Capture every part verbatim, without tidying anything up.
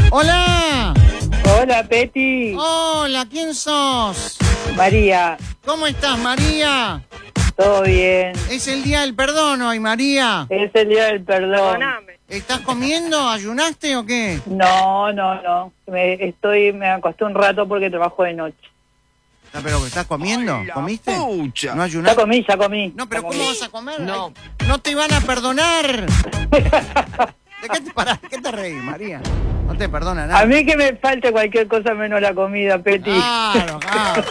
Hola. Hola, Peti. Hola, ¿quién sos? María. ¿Cómo estás, María? Todo bien. Es el día del perdón hoy, María. Es el día del perdón. ¿Estás comiendo? ¿Ayunaste o qué? No, no, no. Me estoy, me acosté un rato porque trabajo de noche. No, pero ¿estás comiendo? Ay, la ¿Comiste? pucha. ¿No Ya ayunaste? comí, ya comí. No, pero ya ¿cómo comí. vas a comer? No. Ay, no te van a perdonar. ¿De qué te, pará, ¿qué te reís, María? No te perdona nada. A mí que me falte cualquier cosa menos la comida, Peti. Claro, claro.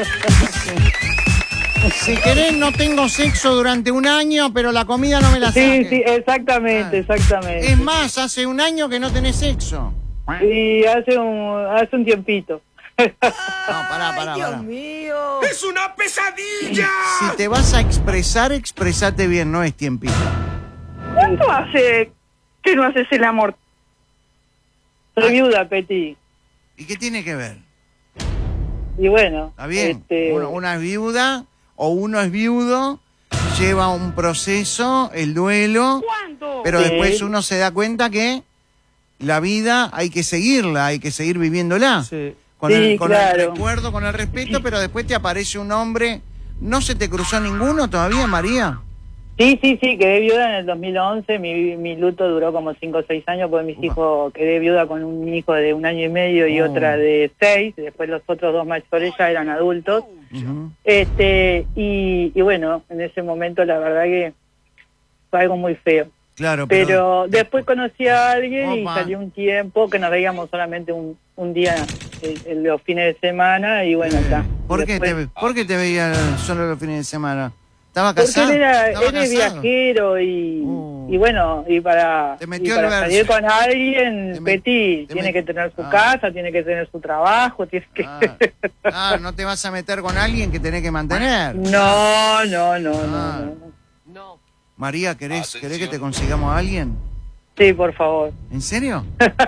Si, si querés, no tengo sexo durante un año, pero la comida no me la Sí, saques. sí, exactamente, Ah. exactamente. Es más, hace un año que no tenés sexo. Y hace un, hace un tiempito. No, pará, pará, pará. mío. ¡Es una pesadilla! Si te vas a expresar, expresate bien, no es tiempito. ¿Cuánto hace que no haces el amor? Soy viuda, Peti. ¿Y qué tiene que ver? Y bueno. ¿Está bien? Este, Uno- una es viuda o uno es viudo, lleva un proceso, el duelo, pero Sí. después uno se da cuenta que la vida hay que seguirla, hay que seguir viviéndola. Sí. Con, Sí, el, con claro. el recuerdo, con el respeto, pero después te aparece un hombre. ¿No se te cruzó ninguno todavía, María? Sí, sí, sí, quedé viuda en el dos mil once, mi, mi luto duró como cinco o seis años porque mis Upa. hijos, quedé viuda con un hijo de un año y medio y Oh. otra de seis, después los otros dos mayores ya eran adultos, Ujú. este y, y bueno, en ese momento la verdad que fue algo muy feo, Claro, pero... pero después conocí a alguien y Opa. salió un tiempo que nos veíamos solamente un, un día el, el- los fines de semana y bueno, está. ¿Por, qué Después- te, ¿Por qué te veía solo los fines de semana? ¿Estaba Porque casado? él, era, ¿Estaba él es casado? viajero y, Uh. y bueno, y para, Te y metió para el verso. salir con alguien, Te met- Petit, te tiene met- que tener su Ah. casa, tiene que tener su trabajo, tiene que... Ah, ah, no te vas a meter con alguien que tenés que mantener. No, no, no, Ah. no, no. No. María, ¿querés, Atención. ¿querés que te consigamos a alguien? Sí, por favor. ¿En serio?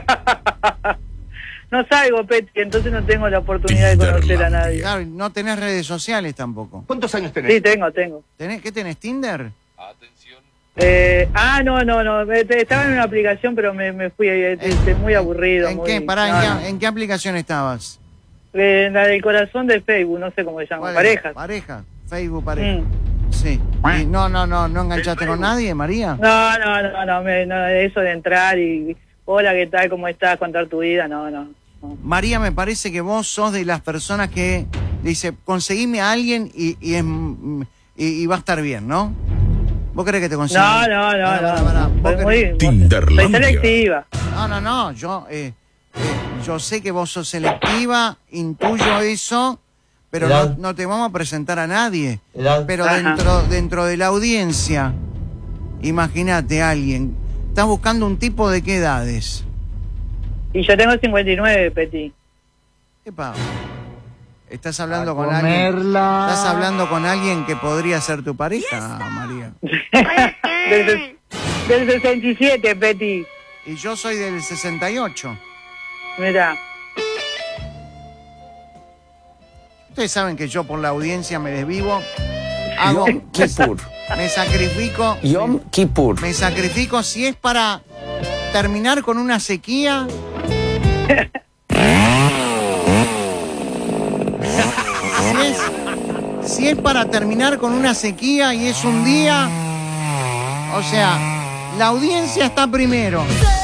No salgo, Petit, entonces no tengo la oportunidad de conocer a nadie. Claro, y no tenés redes sociales tampoco. ¿Cuántos años tenés? Sí, tengo, tengo. ¿Tenés, ¿Qué tenés, Tinder? Atención. Eh, ah, no, no, no, este, estaba en una aplicación, pero me, me fui, eh, este, muy aburrido. ¿En muy- qué? Pará, no, ¿en, no. qué, ¿en qué aplicación estabas? Eh, la del corazón de Facebook, no sé cómo se llama, ¿Cuál es? parejas. Pareja, Facebook pareja. Mm. Sí. Y no, no, no, ¿no enganchaste con nadie, María? No, no, no, no, me, no, eso de entrar y hola, ¿qué tal? ¿Cómo estás? Contar tu vida, no, no. no. María, me parece que vos sos de las personas que dice, conseguime a alguien y, y, es, mm, y, y va a estar bien, ¿no? ¿Vos querés que te consiga? No, no, no, Pará, pará, no. pará. ¿Vos Soy querés- muy, Tinderlandia. soy selectiva. No, no, no, yo, eh, eh, yo sé que vos sos selectiva, intuyo eso, pero no, Edad. no te vamos a presentar a nadie. Edad. Pero Ajá. dentro, dentro de la audiencia, imagínate a alguien, estás buscando un tipo de qué edades. Y yo tengo cincuenta y nueve, Petit. ¿Qué pasa? ¿Estás hablando A con alguien? comerla. ¿Estás hablando con alguien que podría ser tu pareja, María? Del, ses- del sesenta y siete, Petit. Y yo soy del sesenta y ocho. Mira. Ustedes saben que yo por la audiencia me desvivo, hago, Yom Kippur. me sacrifico, Yom Kippur. me sacrifico si es para terminar con una sequía. Si es, si es para terminar con una sequía y es un día, o sea, la audiencia está primero.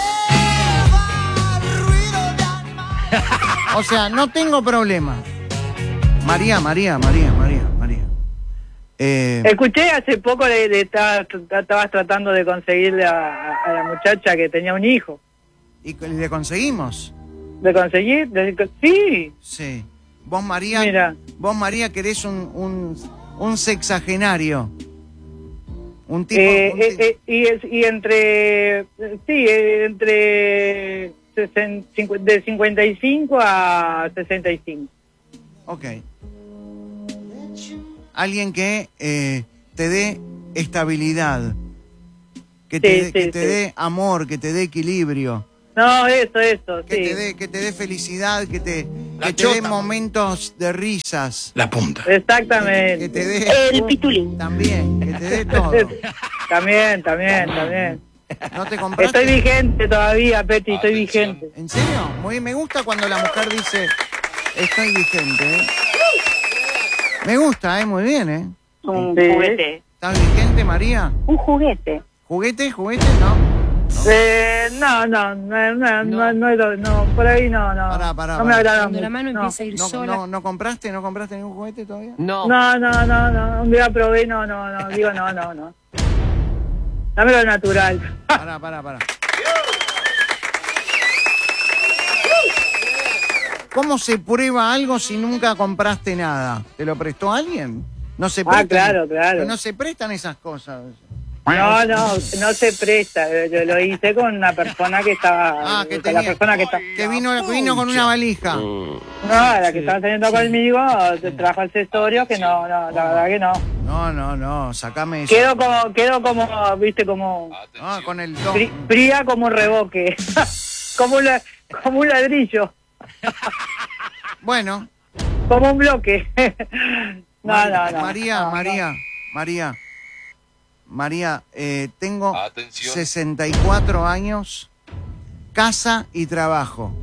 O sea, no tengo problema. María, María, María, María, María. Eh, Escuché hace poco de, de estabas, estabas tratando de conseguirle a, a la muchacha que tenía un hijo. ¿Y le conseguimos? ¿De conseguir? De- sí. Sí. Vos, María, Mira. vos, María, querés un, un, un sexagenario. Un tipo... Eh, un ti- eh, eh, y, es- y entre, sí, eh, entre sesen- cincu- de cincuenta y cinco a sesenta y cinco. Ok. Alguien que eh, te dé estabilidad, que te, Sí, dé- sí, que te sí. dé amor, que te dé equilibrio, No, eso, eso, que sí. te dé, que te dé felicidad, que te, La que te dé chota. momentos de risas, La punta. que Exactamente. te dé El pitulín. también, que te dé todo. También, también, también. ¿No te compraste? Estoy vigente todavía, Peti, estoy Atención. vigente. ¿En serio? Muy, me gusta cuando la mujer dice, estoy vigente, ¿eh? Me gusta, ¿eh? Muy bien, ¿eh? Un Sí. juguete. ¿Estás vigente, María? Un juguete. ¿Juguete? ¿Juguete? No. Eh, no, no, no, no, no, no, no, no, por ahí no, no. Pará, pará, no me pará. agrada Cuando mucho. la mano no. empieza a ir ¿No, sola. no, ¿No compraste? ¿No compraste ningún juguete todavía? No. No, no, no, no, un día probé, no, no, no, digo no, no, no. Dámelo natural. Pará, pará, pará. ¿Cómo se prueba algo si nunca compraste nada? ¿Te lo prestó alguien? No se Ah, prestan- claro, claro. No se prestan esas cosas. No, no, no se presta. Yo lo hice con una persona que estaba. Ah, que con tenía- la persona que está. Que vino, vino con una valija. No, la que estaba teniendo conmigo trajo accesorios que no, no, la verdad que no. No, no, no, sacame eso. Quedo como, quedo como, viste, como Ah, con el don. fri- fría como un reboque. como, un, la- como un ladrillo, Bueno, como un bloque. no, Mar- no, no. María, No, no. María, María, María, eh, tengo Atención. sesenta y cuatro años, casa y trabajo.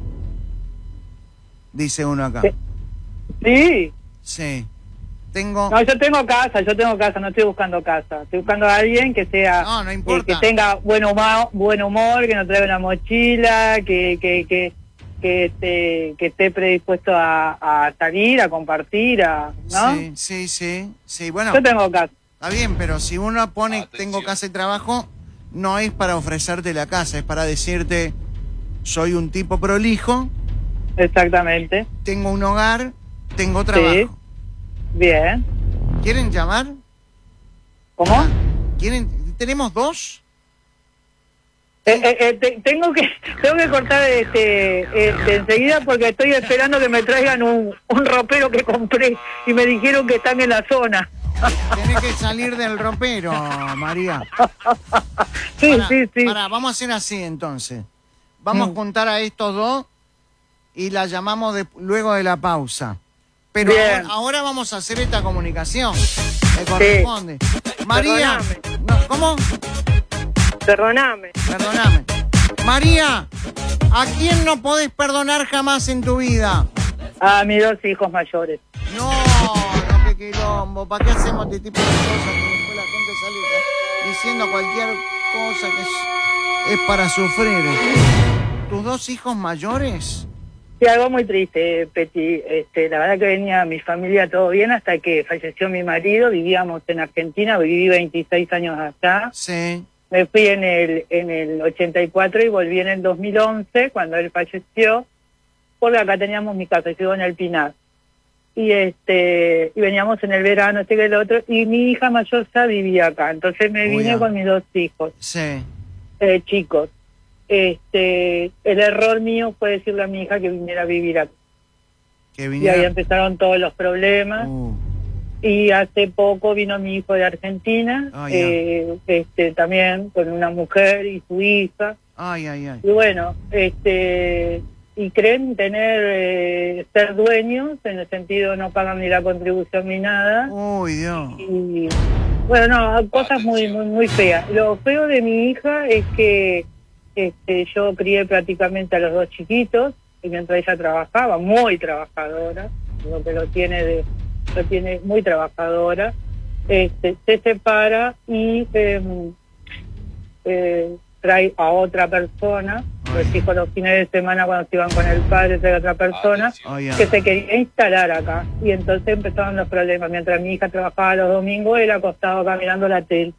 Dice uno acá. Sí. Sí. Sí. Tengo. No, yo tengo casa, yo tengo casa, no estoy buscando casa. Estoy buscando a alguien que sea, No, no eh, importa. que tenga buen humor, buen humor, que no traiga una mochila, que que que que esté, que esté predispuesto a, a salir, a compartir, a, ¿no? Sí, sí, sí, sí. Bueno, Yo tengo casa. está bien, pero si uno pone Atención. tengo casa y trabajo, no es para ofrecerte la casa, es para decirte soy un tipo prolijo, Exactamente. tengo un hogar, tengo trabajo. Bien. ¿Quieren llamar? ¿Cómo? ¿Quieren? ¿Tenemos dos? Eh, eh, eh, te- tengo que tengo que cortar este, este enseguida porque estoy esperando que me traigan un, un ropero que compré y me dijeron que están en la zona. Tenés que salir del ropero, María. Sí, Pará, sí, sí. pará, vamos a hacer así entonces. Vamos Mm. a juntar a estos dos y la llamamos de- luego de la pausa. Pero Bien. ahora, ahora vamos a hacer esta comunicación. Me corresponde. María. Perdóname. No, ¿cómo? Perdóname. Perdóname. María, ¿a quién no podés perdonar jamás en tu vida? A mis dos hijos mayores. No, no, qué quilombo. ¿Para qué hacemos este tipo de cosas? Que después la gente sale diciendo cualquier cosa que es, es para sufrir. ¿Tus dos hijos mayores? Sí, algo muy triste, Peti. Este, la verdad que venía mi familia todo bien hasta que falleció mi marido. Vivíamos en Argentina, viví veintiséis años allá. Sí. Me fui en el en el ochenta y cuatro y volví en el dos mil once cuando él falleció, porque acá teníamos mi casa, yo vivo en el Pinar. Y este y veníamos en el verano, este que el otro, y mi hija mayor ya vivía acá. Entonces me Uy, vine ah. con mis dos hijos, Sí. eh, chicos. Este, el error mío fue decirle a mi hija que viniera a vivir acá. Que Y ahí viniera. empezaron todos los problemas. Uh, Y hace poco vino mi hijo de Argentina, Ah, ya. eh, este, también con una mujer y su hija. ay, ay, ay. Y bueno, este, y creen tener, eh, ser dueños, en el sentido no pagan ni la contribución ni nada. Uy, Dios. Y bueno, no, cosas muy, muy, muy feas. Lo feo de mi hija es que este, yo crié prácticamente a los dos chiquitos, y mientras ella trabajaba, muy trabajadora, lo que lo tiene de, lo tiene muy trabajadora, este, se separa y eh, eh, trae a otra persona, los hijos los fines de semana cuando se iban con el padre trae a otra persona, Atención. Ay, ay. que se quería instalar acá. Y entonces empezaron los problemas. Mientras mi hija trabajaba los domingos, él acostado acá mirando la tele.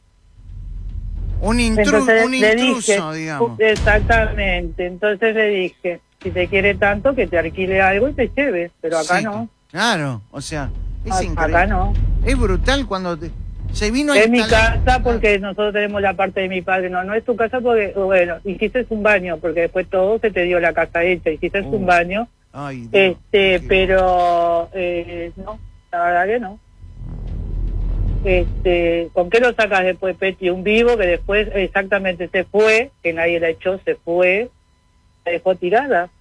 Un, intru- Entonces un le intruso, dije, digamos. exactamente. Entonces le dije, si te quiere tanto, que te alquile algo y te lleve. Pero acá Sí, no. Claro, o sea, es A- increíble. acá no. Es brutal cuando te- se vino a Es mi instalar- casa porque nosotros tenemos la parte de mi padre. No, no es tu casa porque, bueno, hiciste un baño, porque después todo se te dio la casa hecha. Hiciste Oh. un baño. Ay, Dios, Este, qué- pero eh, no, la verdad que no. Este, ¿con qué lo sacas después, Peti? Un vivo que después exactamente se fue, que nadie la echó, se fue, la dejó tirada.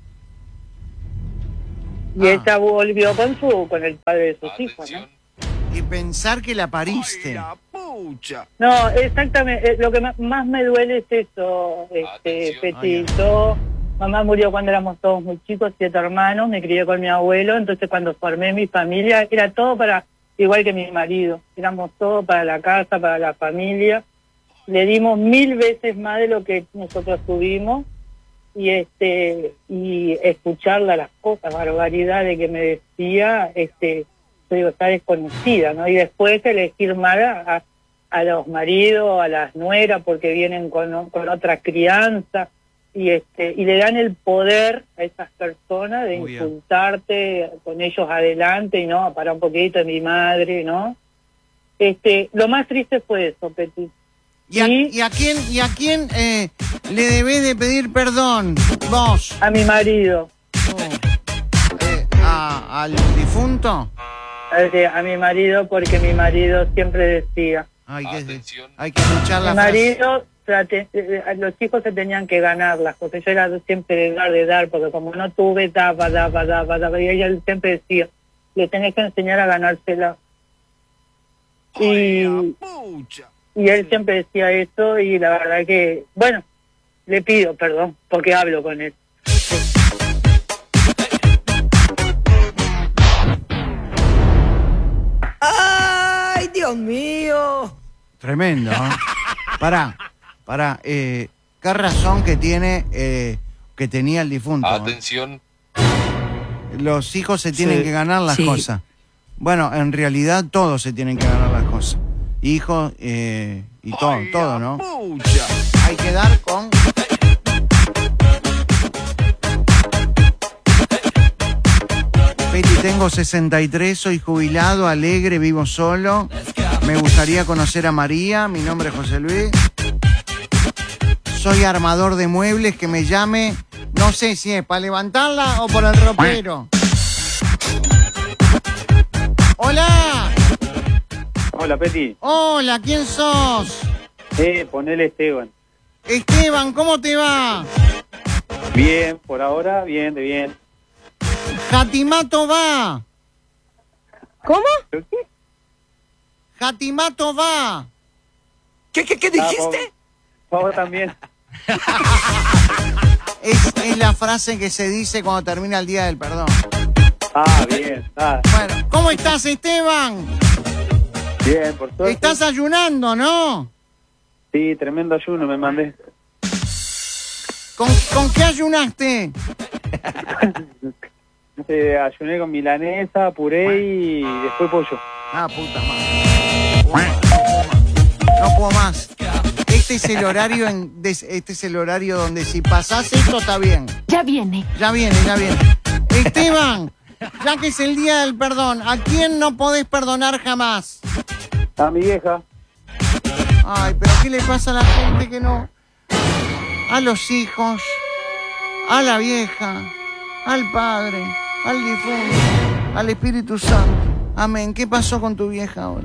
Y Ah. ella volvió con su, con el padre de sus hijos, ¿no? Atención. Y pensar que la pariste. pucha. No, exactamente. eh, Lo que ma- más me duele es eso, este, Atención. Peti. Ah, ya. Yo, mamá murió cuando éramos todos muy chicos, siete hermanos, me crié con mi abuelo, entonces cuando formé mi familia, era todo para, igual que mi marido, éramos todo para la casa, para la familia. Le dimos mil veces más de lo que nosotros tuvimos, y este y escucharla las cosas, barbaridades que me decía, este yo digo, está desconocida, ¿no? Y después elegir mal a, a, a los maridos, a las nueras, porque vienen con, con otra crianza, y este y le dan el poder a esas personas de Muy bien. insultarte con ellos adelante, y no, para un poquito de mi madre, ¿no? Este, lo más triste fue eso, Petit. ¿Y a, Y- y a quién, y a quién eh, le debés de pedir perdón? Vos. A mi marido, Eh, a- ¿Al difunto? a, a mi marido, porque mi marido siempre decía, Hay que, Atención. hay que escuchar la mi frase. marido, trate- eh, a los hijos se tenían que ganar las cosas, yo era siempre de dar, de dar, porque como no tuve, daba, daba, daba, daba, y ella siempre decía, le tenés que enseñar a ganársela. Y, Pucha. y él siempre decía eso, y la verdad que, bueno, le pido perdón, porque hablo con él. ¡Ay, Dios mío! Tremendo, ¿eh? Pará, pará. Eh, ¿Qué razón que tiene, eh, que tenía el difunto? ¿eh? Atención. Los hijos se tienen Sí, que ganar las sí. cosas. Bueno, en realidad todos se tienen que ganar las cosas. Hijos eh, y todo, Ay, todo, ¿no? Pucha. Hay que dar con... Peti, tengo sesenta y tres, soy jubilado, alegre, vivo solo. Me gustaría conocer a María, mi nombre es José Luis. Soy armador de muebles, que me llame, no sé si es para levantarla o por el ropero. Hola, Hola, Peti. hola, ¿quién sos? Eh, ponele Esteban. Esteban, ¿cómo te va? Bien, por ahora, bien, de bien. Jatimato va, ¿Cómo? ¿Pero qué? Jatimato va. ¿Qué, qué, qué dijiste? Vos, vos también. Es, es la frase que se dice cuando termina el Día del Perdón. Ah, bien. Ah, Bueno, ¿cómo estás, Esteban? bien, por suerte. Estás ayunando, ¿no? Sí, tremendo ayuno me mandé. ¿Con, con qué ayunaste? Eh, ayuné con milanesa, puré y después pollo. Ah, puta madre. No puedo más. Este es el horario en, des- este es el horario donde si pasás esto está bien. Ya viene. Ya viene, ya viene. Esteban, ya que es el Día del Perdón, ¿a quién no podés perdonar jamás? A mi vieja. Ay, pero ¿qué le pasa a la gente que no? A los hijos, a la vieja, al padre, al difunto, al Espíritu Santo. Amén. ¿Qué pasó con tu vieja ahora?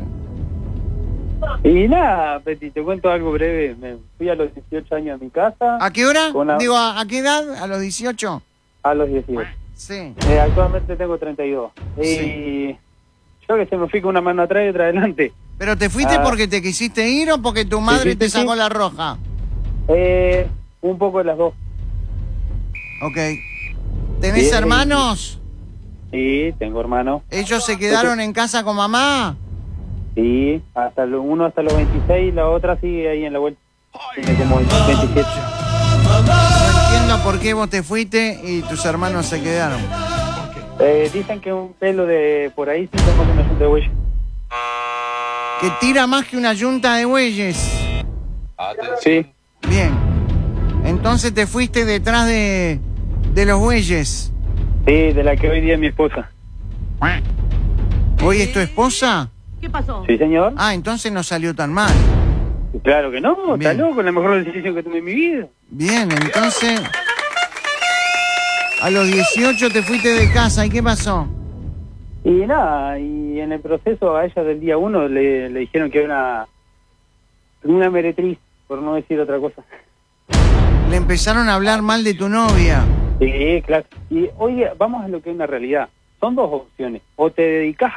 Y nada, Peti, te cuento algo breve. Me fui a los dieciocho años a mi casa. ¿A qué hora? Con la- Digo, ¿a, a qué edad? ¿A los dieciocho? A los dieciocho. Sí. Eh, actualmente tengo treinta y dos. Y yo que se me fui con una mano atrás y otra adelante. ¿Pero te fuiste Ah. porque te quisiste ir o porque tu madre sí, te sí, sacó sí. la roja? Eh, un poco de las dos. Ok. ¿Tenés Bien. hermanos? Sí, tengo hermano. ¿Ellos se quedaron en casa con mamá? Sí, hasta lo, uno hasta los veintiséis, la otra sigue ahí en la vuelta. Tiene como veintisiete. No entiendo por qué vos te fuiste y tus hermanos se quedaron. Eh, dicen que un pelo de por ahí sí tengo una junta de huella. Que tira más que una yunta de bueyes. Atención. Sí, Bien. Entonces te fuiste detrás de, de los bueyes. sí, de la que hoy día es mi esposa. ¿Hoy es tu esposa? ¿Qué pasó? Sí, señor. Ah, entonces no salió tan mal. Claro que no, está Bien. loco, la mejor decisión que tuve en mi vida. Bien, entonces... A los dieciocho te fuiste de casa. ¿Y qué pasó? Y nada, y en el proceso a ella del día uno le, le dijeron que era una, una meretriz, por no decir otra cosa. Le empezaron a hablar mal de tu novia. Sí, claro. Y oye, vamos a lo que es una realidad. Son dos opciones. O te dedicas